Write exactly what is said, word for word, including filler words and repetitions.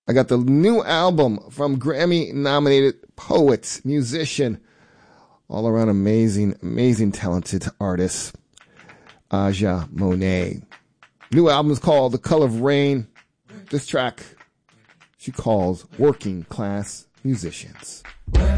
I got the new album from Grammy-nominated poet, musician, all around amazing, amazing talented artist, Aja Monet. New album is called The Color of Rain. This track she calls Working Class Musicians. Well,